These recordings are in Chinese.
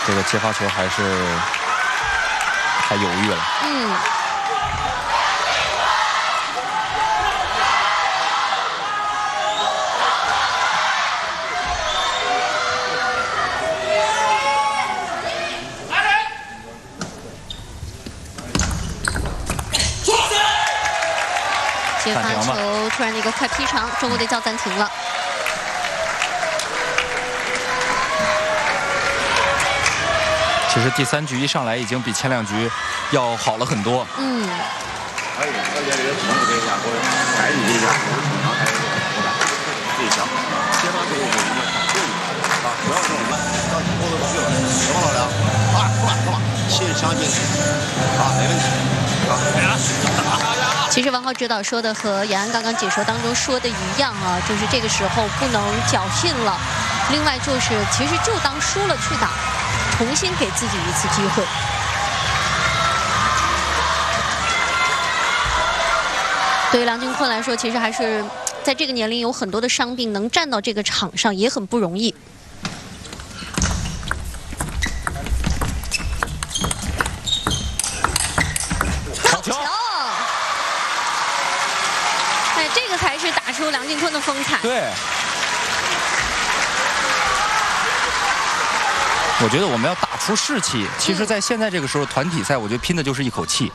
这个接发球还是太犹豫了。 接发球突然的一个快劈长，中国队叫暂停了。 其实第3局一上来已经比前2局要好了很多。 最强，接发球我们要打对啊，不要这种到后头去了，别忘了了，快吧，信相信啊，没问题啊。 其实王浩指导说的和杨安刚刚解说当中说的一样啊，就是这个时候不能侥幸了。另外就是，其实就当输了去打，重新给自己一次机会。对于梁靖昆来说，其实还是在这个年龄有很多的伤病，能站到这个场上也很不容易。好球！哎，这个才是打出梁靖昆的风采。 对。我觉得我们要打出士气。其实，在现在这个时候，团体赛，我觉得拼的就是一口气。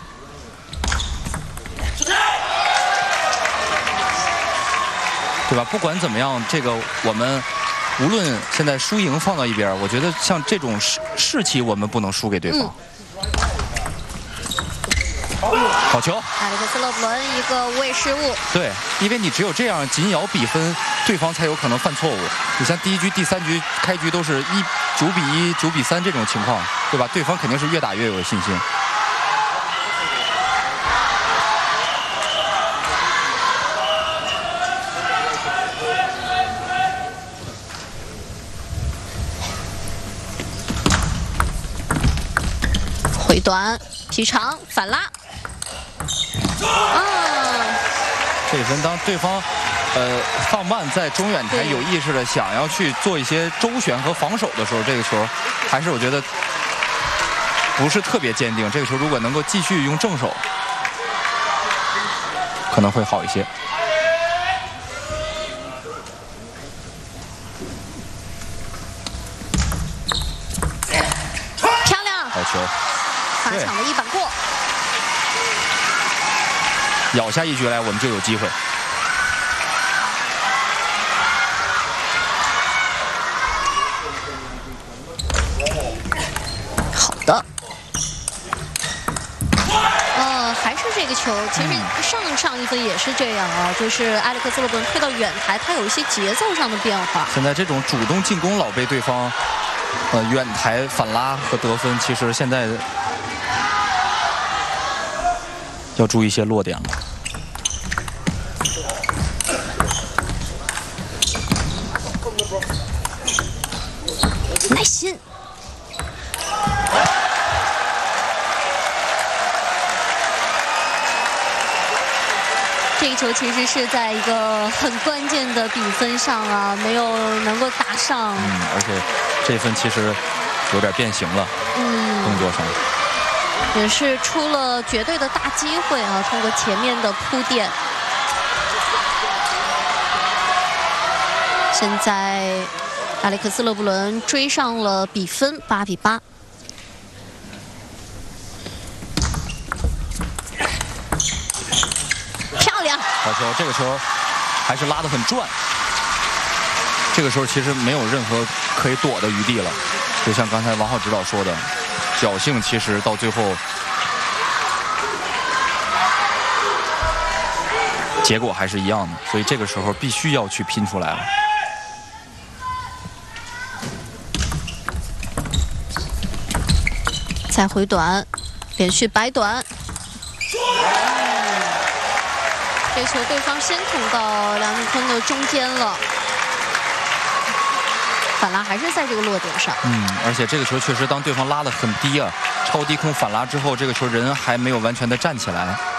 对吧？不管怎么样，这个我们无论现在输赢放到一边，我觉得像这种士气，我们不能输给对方。好球！ 阿里克斯·勒布伦一个无谓失误。 对，因为你只有这样紧咬比分，对方才有可能犯错误。你像第1局、第3局开局都是9比1、9比3这种情况，对吧？对方肯定是越打越有信心。 回短劈长反拉。 这一分当对方放慢在中远台有意识的想要去做一些周旋和防守的时候，这个球还是我觉得不是特别坚定。这个球如果能够继续用正手，可能会好一些。 漂亮！ 好球！ 发抢的一板过。 咬下一局来，我们就有机会。 好的。还是这个球，其实上一分也是这样啊，就是埃里克斯·勒布伦推到远台，他有一些节奏上的变化。 现在这种主动进攻老被对方远台反拉和得分，其实现在要注意一些落点了。 耐心。这个球其实是在一个很关键的比分上啊，没有能够打上。 而且这分其实有点变形了。动作上也是出了绝对的大机会啊！通过前面的铺垫，现在阿里克斯·勒布伦追上了比分8比8。漂亮！ 好球！这个球还是拉得很转。这个时候其实没有任何可以躲的余地了，就像刚才王浩指导说的，侥幸其实到最后结果还是一样的，所以这个时候必须要去拼出来了。 再回短，连续摆短。这球对方先捅到梁靖昆的中间了，反拉还是在这个落点上。 而且这个球确实当对方拉得很低啊，超低空反拉之后，这个球人还没有完全的站起来。